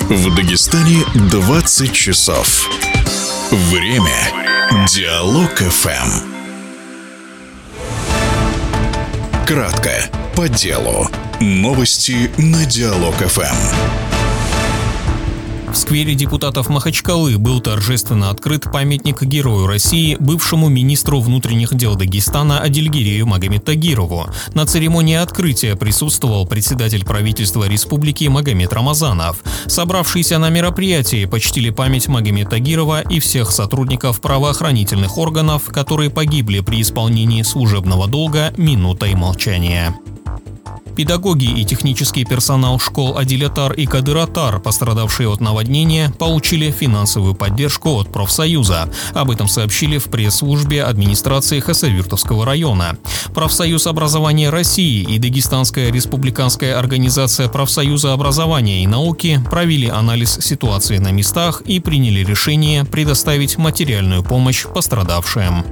В Дагестане 20 часов. Время Диалог ФМ. Кратко, по делу. Новости на Диалог ФМ. В сквере депутатов Махачкалы был торжественно открыт памятник Герою России, бывшему министру внутренних дел Дагестана Адильгерею Магомед Тагирову. На церемонии открытия присутствовал председатель правительства республики Магомед Рамазанов. Собравшиеся на мероприятии почтили память Магомеда Тагирова и всех сотрудников правоохранительных органов, которые погибли при исполнении служебного долга, минутой молчания. Педагоги и технический персонал школ Адиль-Атар и Кадыр-Атар, пострадавшие от наводнения, получили финансовую поддержку от профсоюза. Об этом сообщили в пресс-службе администрации Хасавюртовского района. Профсоюз образования России и Дагестанская республиканская организация профсоюза образования и науки провели анализ ситуации на местах и приняли решение предоставить материальную помощь пострадавшим.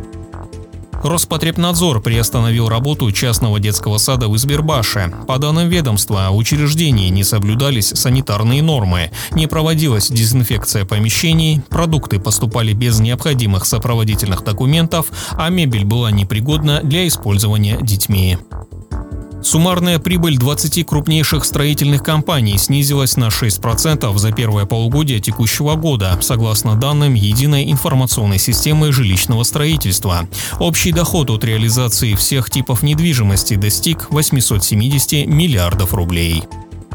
Роспотребнадзор приостановил работу частного детского сада в Избербаше. По данным ведомства, в учреждении не соблюдались санитарные нормы, не проводилась дезинфекция помещений, продукты поступали без необходимых сопроводительных документов, а мебель была непригодна для использования детьми. Суммарная прибыль 20 крупнейших строительных компаний снизилась на 6% за первое полугодие текущего года, согласно данным Единой информационной системы жилищного строительства. Общий доход от реализации всех типов недвижимости достиг 870 миллиардов рублей.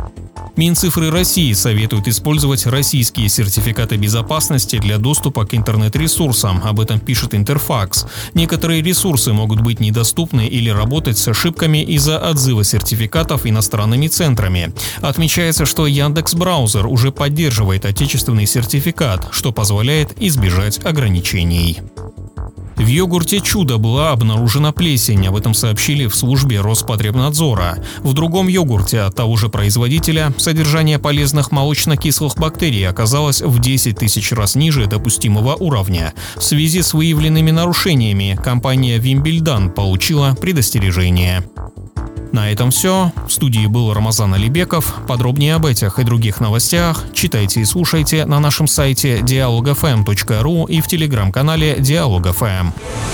Минцифры России советуют использовать российские сертификаты безопасности для доступа к интернет-ресурсам, об этом пишет Интерфакс. Некоторые ресурсы могут быть недоступны или работать с ошибками из-за отзыва сертификатов иностранными центрами. Отмечается, что Яндекс.Браузер уже поддерживает отечественный сертификат, что позволяет избежать ограничений. В йогурте «Чудо» была обнаружена плесень, об этом сообщили в службе Роспотребнадзора. В другом йогурте от того же производителя содержание полезных молочно-кислых бактерий оказалось в 10 тысяч раз ниже допустимого уровня. В связи с выявленными нарушениями компания «Вимбельдан» получила предостережение. На этом все. В студии был Рамазан Алибеков. Подробнее об этих и других новостях читайте и слушайте на нашем сайте dialogfm.ru и в телеграм-канале Диалог ФМ.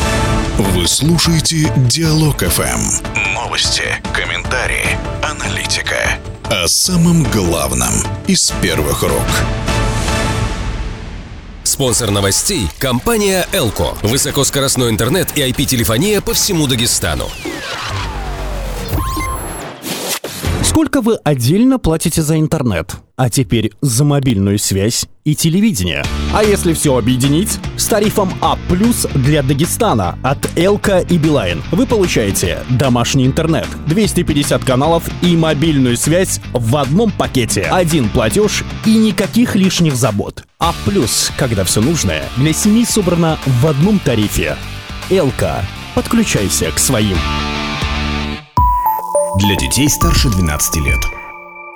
Вы слушаете Диалог ФМ. Новости, комментарии, аналитика. О самом главном из первых рук. Спонсор новостей – компания «Элко». Высокоскоростной интернет и IP-телефония по всему Дагестану. Сколько вы отдельно платите за интернет? А теперь за мобильную связь и телевидение. А если все объединить? С тарифом А+ для Дагестана от Элка и Билайн вы получаете домашний интернет, 250 каналов и мобильную связь в одном пакете. Один платеж и никаких лишних забот. А+, когда все нужное для семьи собрано в одном тарифе. Элка. Подключайся к своим. Для детей старше 12 лет.